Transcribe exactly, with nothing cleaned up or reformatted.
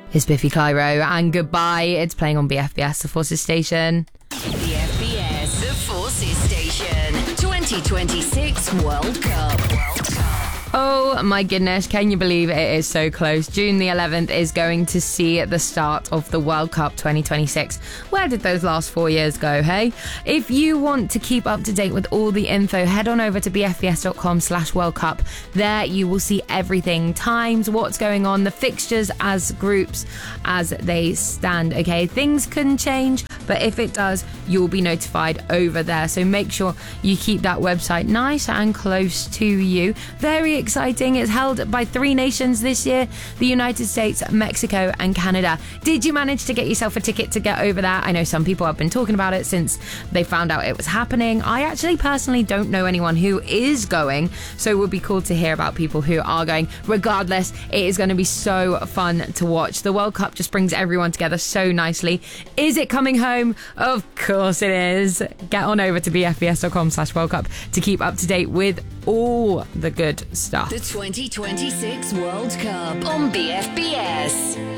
It's Biffy Clyro and Goodbye. It's playing on B F B S, the Forces station. B F B S, the Forces station. twenty twenty-six World Cup. World Cup. Oh my goodness, can you believe it is so close? June the eleventh is going to see the start of the World Cup twenty twenty-six. Where did those last four years go, hey? If you want to keep up to date with all the info, head on over to bfbs.com slash World Cup. There you will see everything, times, what's going on, the fixtures as groups as they stand, okay? Things can change, but if it does, you'll be notified over there. So make sure you keep that website nice and close to you. Very exciting. It's held by three nations this year: the United States, Mexico and Canada. Did you manage to get yourself a ticket to get over there? I know some people have been talking about it since they found out it was happening. I actually personally don't know anyone who is going, so it would be cool to hear about people who are going. Regardless, it is going to be so fun to watch. The World Cup just brings everyone together so nicely. Is it coming home? Of course it is. Get on over to bfbs.com slash World Cup to keep up to date with all the good stuff. The twenty twenty-six World Cup on B F B S.